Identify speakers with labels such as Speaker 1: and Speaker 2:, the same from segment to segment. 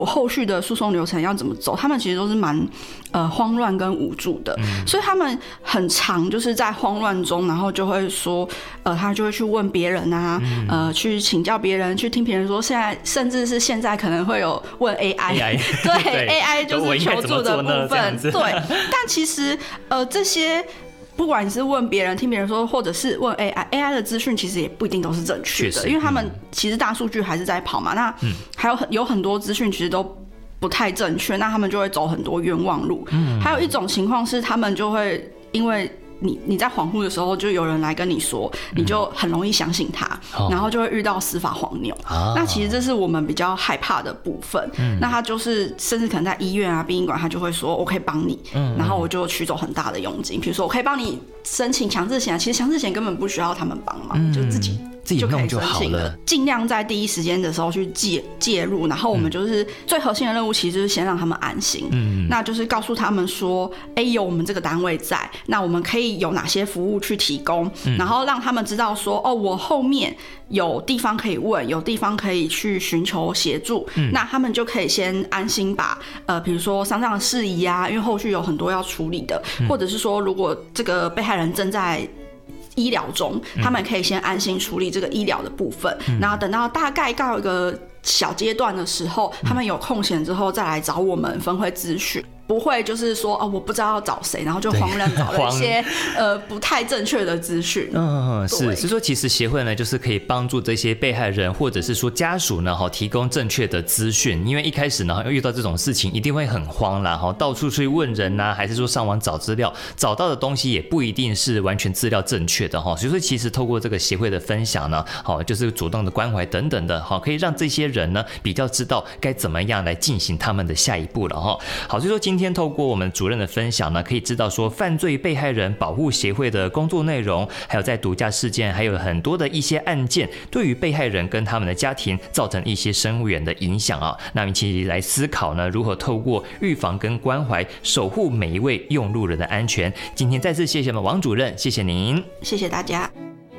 Speaker 1: 后续的诉讼流程要怎么走，他们其实都是蛮慌乱跟无助的，所以他们很常就是在慌乱中，然后就会说，他就会去问别人啊，去请教别人，去听别人说，现在甚至是现在可能会有问 AI， 对AI 就是求助的部分，对，但其实这些。不管你是问别人、听别人说，或者是问 AI 的资讯，其实也不一定都是正确的，因为他们其实大数据还是在跑嘛。那还有很多资讯其实都不太正确，那他们就会走很多冤枉路。还有一种情况是，他们就会因为你在恍惚的时候，就有人来跟你说，你就很容易相信他，然后就会遇到司法黄牛。那其实这是我们比较害怕的部分。那他就是甚至可能在医院啊、殡仪馆，他就会说我可以帮你，然后我就取走很大的佣金。比如说我可以帮你申请强制险，其实强制险根本不需要他们帮忙，就自己就可以申请了。尽量在第一时间的时候去介入，然后我们就是最核心的任务，其实就是先让他们安心。那就是告诉他们说，有我们这个单位在，那我们可以有哪些服务去提供，然后让他们知道说，我后面有地方可以问，有地方可以去寻求协助，那他们就可以先安心把比如说丧葬的事宜啊，因为后续有很多要处理的，或者是说如果这个被害人正在医疗中，他们可以先安心处理这个医疗的部分，然后等到大概到一个小阶段的时候，他们有空闲之后再来找我们分会咨询。不会就是说我不知道要找谁，然后就慌乱找了一些不太正确的资讯。
Speaker 2: 是说其实协会呢，就是可以帮助这些被害人或者是说家属呢，提供正确的资讯。因为一开始呢，遇到这种事情一定会很慌啦，到处去问人啊，还是说上网找资料，找到的东西也不一定是完全资料正确的哈。所以说其实透过这个协会的分享呢，就是主动的关怀等等的，可以让这些人呢比较知道该怎么样来进行他们的下一步了哈。好，所以说今天透过我们主任的分享呢，可以知道说犯罪被害人保护协会的工作内容，还有在毒驾事件还有很多的一些案件对于被害人跟他们的家庭造成一些深远的影响啊。那我们一起来思考呢，如何透过预防跟关怀守护每一位用路人的安全。今天再次谢谢我们王主任，谢谢您，
Speaker 1: 谢谢大家。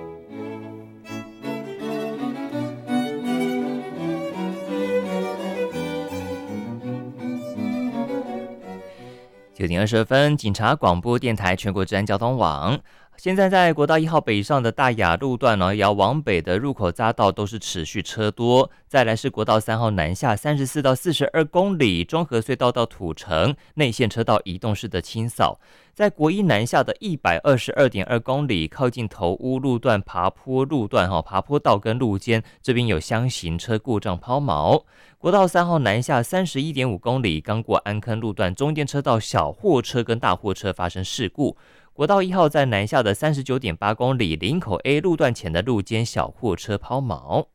Speaker 2: 9点20分，警察广播电台全国治安交通网。现在在国道1号北上的大雅路段呢，要往北的入口匝道都是持续车多。再来是国道3号南下34到42公里，中和隧道到土城内线车道移动式的清扫。在国一南下的122.2公里，靠近头屋路段爬坡路段爬坡道跟路肩这边有箱型车故障抛锚。国道3号南下31.5公里，刚过安坑路段中间车道小货车跟大货车发生事故。国道1号在南下的39.8公里，林口 A 路段前的路肩小货车抛锚。